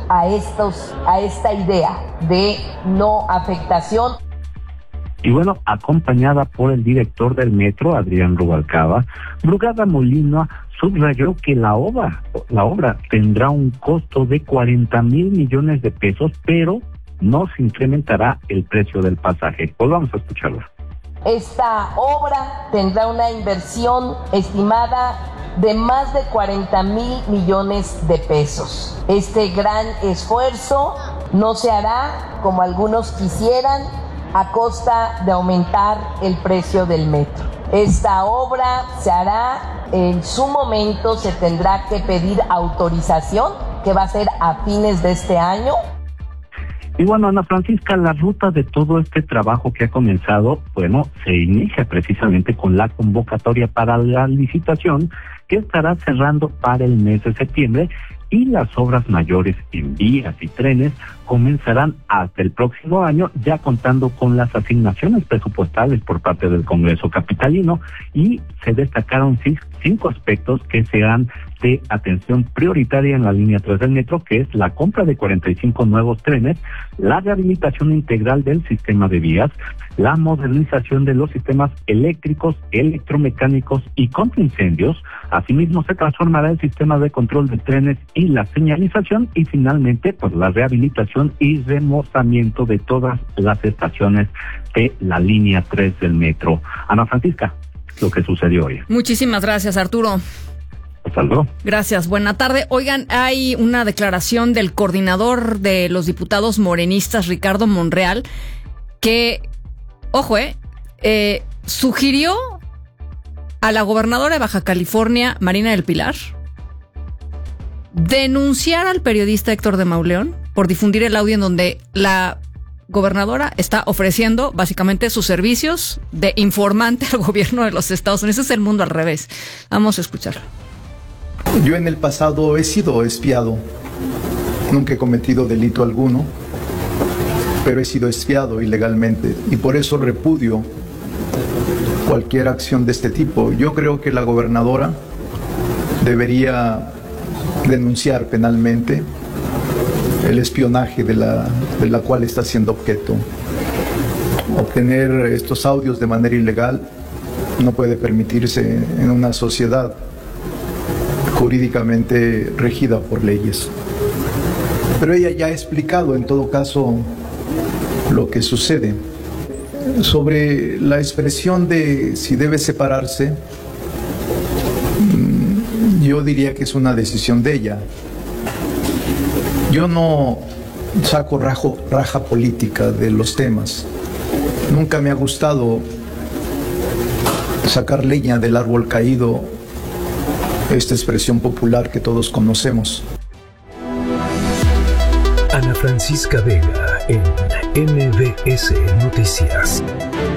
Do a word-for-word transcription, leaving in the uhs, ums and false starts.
a, estos, a esta idea de no afectación. Y bueno, acompañada por el director del metro, Adrián Rubalcaba, Brugada Molina subrayó que la obra, la obra tendrá un costo de cuarenta mil millones de pesos, pero no se incrementará el precio del pasaje. Pues vamos a escucharlo. Esta obra tendrá una inversión estimada de más de cuarenta mil millones de pesos. Este gran esfuerzo no se hará, como algunos quisieran, a costa de aumentar el precio del metro. Esta obra se hará, en su momento se tendrá que pedir autorización, que va a ser a fines de este año. Y bueno, Ana Francisca, la ruta de todo este trabajo que ha comenzado, bueno, se inicia precisamente con la convocatoria para la licitación que estará cerrando para el mes de septiembre, y las obras mayores en vías y trenes comenzarán hasta el próximo año, ya contando con las asignaciones presupuestales por parte del Congreso capitalino, y se destacaron cinco aspectos que serán de atención prioritaria en la línea tres del metro, que es la compra de cuarenta y cinco nuevos trenes, la rehabilitación integral del sistema de vías, la modernización de los sistemas eléctricos, electromecánicos y contra incendios. Asimismo, se transformará el sistema de control de trenes y la señalización, y finalmente, pues la rehabilitación y remozamiento de todas las estaciones de la línea tres del metro. Ana Francisca, lo que sucedió hoy. Muchísimas gracias, Arturo. Hasta luego. Gracias, buena tarde. Oigan, hay una declaración del coordinador de los diputados morenistas, Ricardo Monreal, que, ojo, eh, eh sugirió a la gobernadora de Baja California, Marina del Pilar, denunciar al periodista Héctor de Mauleón por difundir el audio en donde la gobernadora está ofreciendo básicamente sus servicios de informante al gobierno de los Estados Unidos. Es el mundo al revés. Vamos a escucharlo. Yo en el pasado he sido espiado. Nunca he cometido delito alguno, pero he sido espiado ilegalmente, y por eso repudio cualquier acción de este tipo. Yo creo que la gobernadora debería denunciar penalmente el espionaje de la, de la cual está siendo objeto. Obtener estos audios de manera ilegal no puede permitirse en una sociedad jurídicamente regida por leyes. Pero ella ya ha explicado, en todo caso, lo que sucede. Sobre la expresión de si debe separarse, yo diría que es una decisión de ella. Yo no saco rajo, raja política de los temas. Nunca me ha gustado sacar leña del árbol caído, esta expresión popular que todos conocemos. Ana Francisca Vega en M B S Noticias.